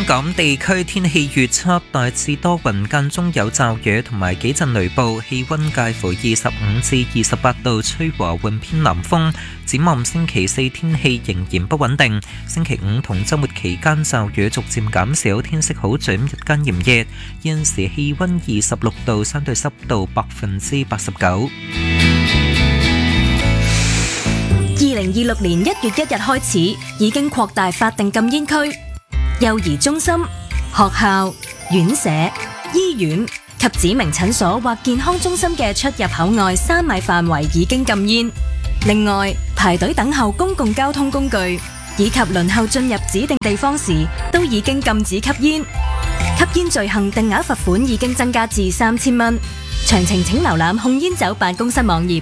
港地區天氣預測大致多雲，間中有驟雨同埋幾陣雷暴，氣溫介乎25至28度，吹和緩偏南風。展望星期四天氣仍然不穩定，星期五同週末期間驟雨逐漸減少，天色好轉，日間炎熱。現時氣溫26度，相對濕度89%。 2026年1月1日開始，已經擴大法定禁煙區。幼兒中心、學校、院舍、醫院及指明診所或健康中心嘅出入口外3米範圍已經禁煙。另外，排隊等候公共交通工具以及輪候進入指定地方時，都已經禁止吸煙。吸煙罪行定額罰款已經增加至3000蚊。詳情請瀏覽控煙酒辦公室網頁。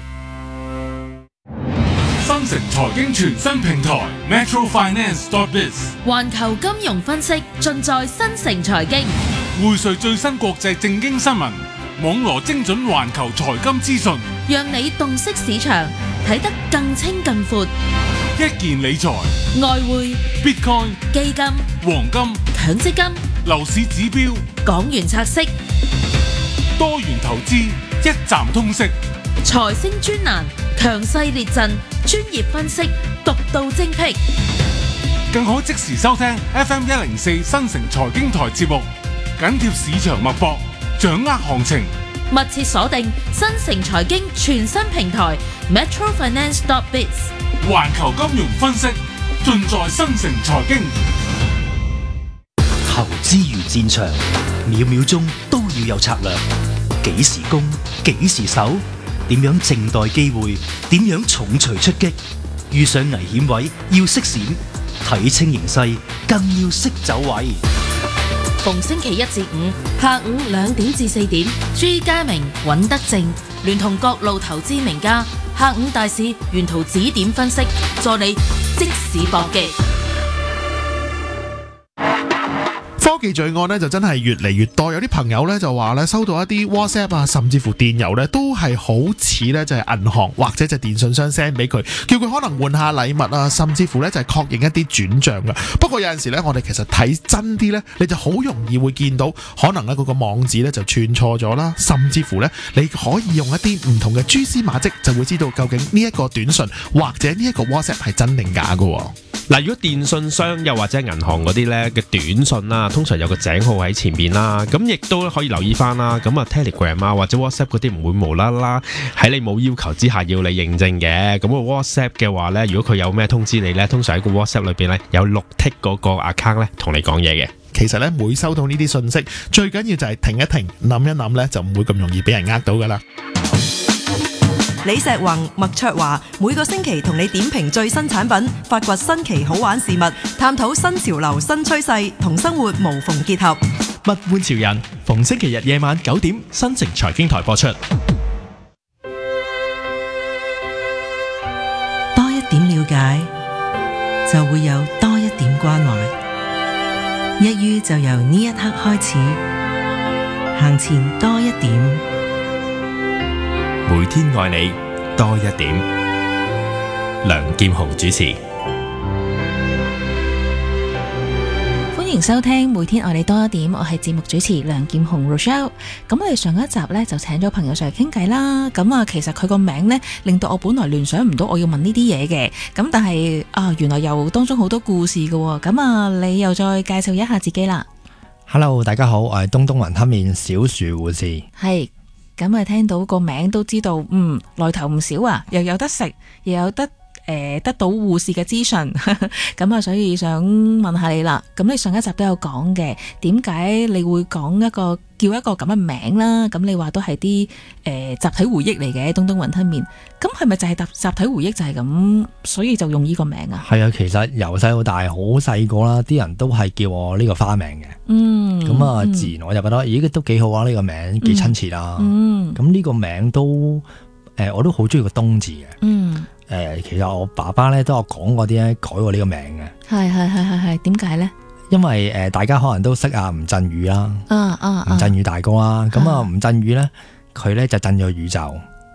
新城財經全新平台 metrofinance.biz， 環球金融分析盡在新城財經， 匯萃最新國際政經新聞，網羅精準環球財金資訊， 讓你洞悉市場，睇得更清更闊。 一件理財、 外匯、 Bitcoin、 基金、 黃金、 強積金、 樓市指標、 港元拆息、 多元投資，一站通識。 財星專欄，強勢列陣，專業分析，獨到精闢， 更可即時收聽 FM104 新城財經台節目，緊貼市場脈搏，掌握行情。 密切鎖定新城財經全新平台 metrofinance.biz， 環球金融分析盡在新城財經。 投資如戰場，秒秒鐘都要有策略，幾時攻，幾時守，點樣靜待機會，點樣重錘出擊，遇上危險位要識閃，睇清形勢更要識走位。 逢星期一至五下午2點至4點，朱家明、尹德正聯同各路投資名家，下午大市沿途指點分析，助你即市搏擊。 科技罪案咧就真係越嚟越多，有啲朋友咧就話咧收到一啲 WhatsApp 啊，甚至乎電郵咧都係好似咧就係銀行或者就電信商 send 俾佢，叫佢可能換下禮物啊，甚至乎咧就係確認一啲轉賬㗎。不過有陣時咧，我哋其實睇真啲咧，你就好容易會見到可能咧嗰個網址咧就串錯咗啦，甚至乎咧你可以用一啲唔同嘅蛛絲馬跡，就會知道究竟呢一個短信或者呢一個 WhatsApp 係真定假㗎。 嗱，如果電信商又或者銀行嗰啲咧嘅短信啦，通常有個井號喺前面啦，咁亦都可以留意翻啦。咁啊 Telegram 啊或者 WhatsApp 嗰啲唔會無啦啦喺你冇要求之下要你認證嘅。咁個 WhatsApp 嘅話咧，如果佢有咩通知你咧，通常喺個 WhatsApp 裏邊咧有綠剔嗰個 account 咧同你講嘢嘅。 其實咧每收到呢啲信息，最緊要就係停一停，諗一諗咧，就唔會咁容易俾人呃到噶啦。 李石宏、麥卓華每個星期同你點評最新產品，發掘新奇好玩事物，探討新潮流新趨勢，同生活無縫結合。 物玩潮人，逢星期日夜晚9點，新城財經台播出。 多一點了解，就會有多一點關懷。一於就由呢一刻開始，行前多一點。 每天愛你多一點。梁劍雄主持。 歡迎收聽每天愛你多一點，我係節目主持梁劍雄 Rochelle。咁我哋上一集呢就請咗朋友上嚟傾偈啦。咁啊，其實佢個名呢令到我本來聯想唔到我要問呢啲嘢嘅。咁但係原來又當中好多故事㗎。咁啊，你又再介紹一下自己啦。 Hello， 大家好，我係東東雲吞麵小樹護士。 係。咁啊，聽到個名都知道，來頭唔少啊，又有得食，又有得得到護士嘅資訊，咁啊，所以想問下你啦。咁你上一集都有講嘅，點解你會講叫一個咁嘅名啦？咁你話都係啲集體回憶嚟嘅，東東雲吞麵。咁係咪就係集體回憶就係咁，所以就用呢個名啊？ 係啊，其實由細到大好細個啦，啲人都係叫我呢個花名嘅。咁啊，自然我就覺得，咦，都幾好啊！呢個名幾親切啊。咁呢個名都我都好中意個東字嘅。其實我爸爸咧都有講過啲咧改過呢個名嘅。 係，點解咧？ 因為大家可能都識啊吳鎮宇啦，吳鎮宇大哥啦。咁啊吳鎮宇咧，佢咧就鎮咗宇宙。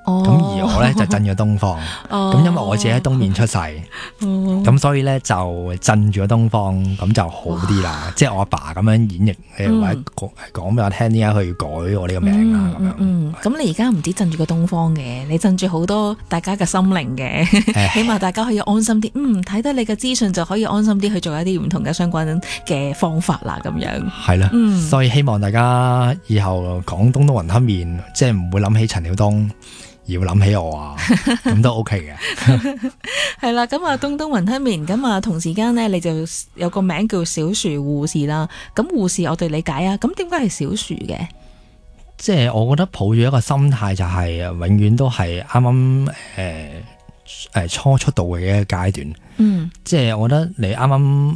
而我咧就鎮咗東方。咁因為我自己喺東面出世，咁所以咧就鎮住咗東方，咁就好啲啦。即係我阿爸咁樣演繹或者講俾我聽點解去改我呢個名啊咁樣。 咁你而家唔止鎮住個東方嘅，你鎮住好多大家嘅心靈嘅，起碼大家可以安心啲。睇得你嘅資訊就可以安心啲去做一啲唔同嘅相關嘅方法啦，咁樣。 係啦，所以希望大家以後講東雲吞麵，即係唔會諗起陳曉東，而會諗起我啊，咁都 OK 嘅。 係啦，咁啊東雲吞麵，咁啊同時間呢，你就有個名叫小樹護士啦。咁護士我哋理解啊，咁點解係小樹嘅？ 即係我覺得抱住一個心態就係永遠都係啱啱初出道嘅一個階段。即係我覺得你啱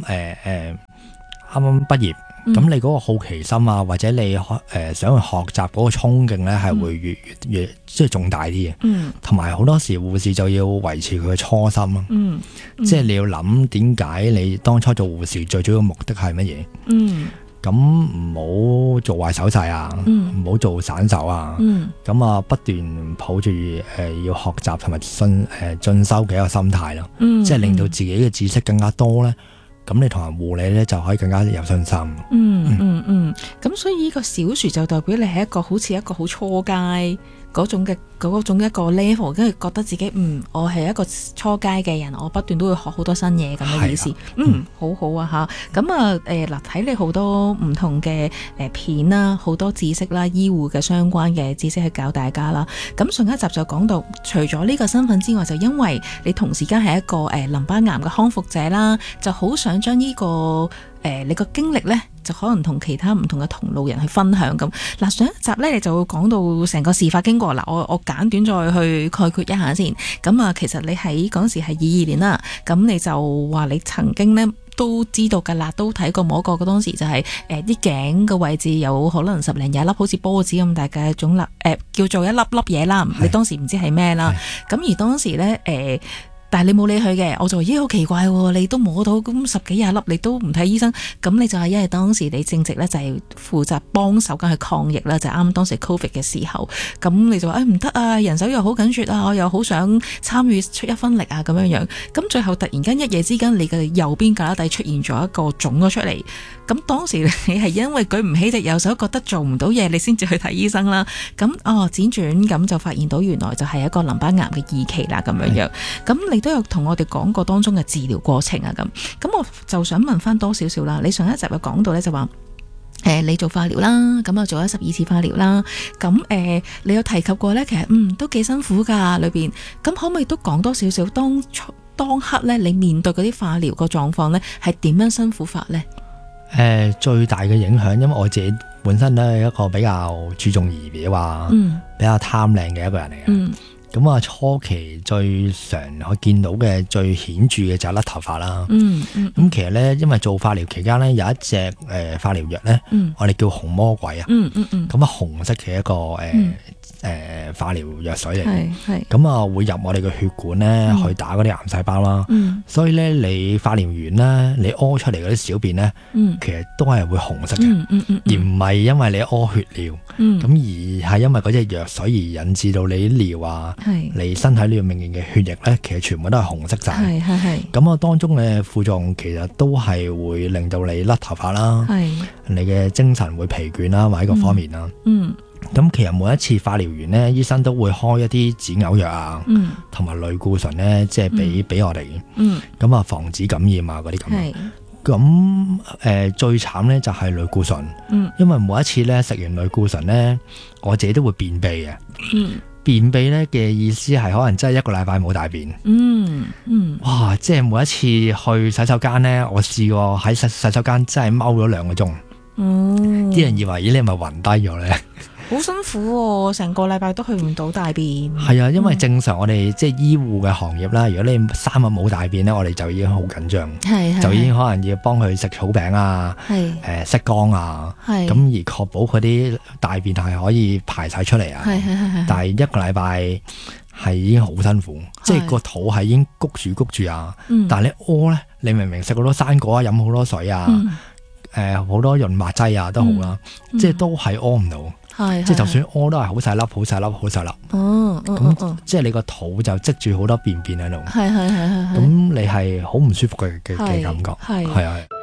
啱畢業。咁你嗰個好奇心啊，或者你想去學習嗰個衝勁咧，係會越即係重大啲嘅。同埋好多時護士就要維持佢嘅初心咯。即係你要諗點解你當初做護士最主要嘅目的係乜嘢？咁唔好做壞手勢啊，唔好做散手啊。咁啊不斷抱住要學習同埋進修嘅一個心態咯。即係令到自己嘅知識更加多咧。咁你同人護理咧就可以更加有信心。 咁所以呢個小樹就代表你係一個好似一個好初階嗰種一個 level， 跟住覺得自己我係一個初階嘅人，我不斷都會學好多新嘢咁嘅意思。好好啊嚇。咁啊嗱，睇你好多唔同嘅片啦，好多知識啦，醫護嘅相關嘅知識去教大家啦。咁上一集就講到，除咗呢個身份之外，就因為你同時間係一個淋巴癌嘅康復者啦，就好想將呢個你個經歷呢，就可能同其他唔同嘅同路人去分享咁。嗱，上一集呢，你就會講到成個事發經過。嗱，我簡短再去概括一下先。咁啊，其實你喺嗰時係22年啦，咁你就話你曾經呢都知道㗎啦，都睇過摸過。當時就係啲頸嘅位置有可能10零20粒好似波子咁大嘅腫粒，叫做一粒粒嘢啦。你當時唔知係咩啦。咁而當時呢。但係你冇理佢嘅，我就話好奇怪喎，你都摸到咁10幾20粒，你都唔睇醫生，咁你就係因為當時你正值咧就係負責幫手緊去抗疫啦，就啱當時 Covid 嘅時候，咁你就話唔得啊，人手又好緊缺啊，我又好想參與出一分力啊咁樣樣，咁最後突然間一夜之間，你嘅右邊胳肋底出現咗一個腫咗出嚟，咁當時你係因為舉唔起隻右手，覺得做唔到嘢，你先至去睇醫生啦，咁輾轉咁就發現到原來就係一個淋巴癌嘅2期啦咁樣樣，咁你都有同我哋講過當中嘅治療過程啊，咁我就想問翻多少少啦。你上一集有講到咧，就話你做化療啦，咁啊做咗12次化療啦，咁你有提及過咧，其實都幾辛苦噶裏邊，咁可唔可以都講多少少當刻咧，你面對嗰啲化療個狀況咧，係點樣辛苦法咧？ 最大嘅影響，因為我自己本身都係一個比較注重儀表啊，比較貪靚嘅一個人嚟嘅。咁啊，初期最常可見到嘅最顯著嘅就係甩頭髮啦。咁其實咧，因為做化療期間咧，有一隻化療藥咧，我哋叫紅魔鬼啊。咁啊，紅色嘅一個化療藥水嚟，咁啊會入我哋嘅血管咧，去打嗰啲癌細胞啦。所以咧，你化療完咧，你屙出嚟嗰啲小便咧，其實都係會紅色嘅，而唔係因為你屙血尿，咁而係因為嗰隻藥水而引致到你啲尿啊，你身體裏面嘅血液咧，其實全部都係紅色晒。咁啊，當中嘅副作用其實都係會令到你甩頭髮啦，你嘅精神會疲倦啦，或者各方面啦。咁其實每一次化療完咧，醫生都會開一啲止嘔藥啊，同埋類固醇咧，即係俾我哋，咁啊防止感染啊嗰啲咁。咁最慘咧就係類固醇，因為每一次咧食完類固醇咧，我自己都會便秘嘅。便秘咧嘅意思係可能真係1個禮拜冇大便。哇！即係每一次去洗手間咧，我試過喺洗手間真係踎咗2個鐘。啲人以為你係咪暈低咗咧？ 好辛苦喎，成個禮拜都去唔到大便。 係啊，因為正常我哋即係醫護嘅行業啦，如果你3日冇大便咧，我哋就已經好緊張，就已經可能要幫佢食草餅啊，塞缸啊，咁而確保佢啲大便係可以排晒出嚟啊。但係1個禮拜係已經好辛苦，即係個肚係已經谷住啊。但係你屙咧，你明明食好多生果啊，飲好多水啊，好多潤滑劑啊都好啦，即係都係屙唔到。 即係就算屙都係好細粒、好細粒、好細粒。咁即係你個肚就積住好多便便喺度。 係。 咁你係好唔舒服嘅感覺。係啊。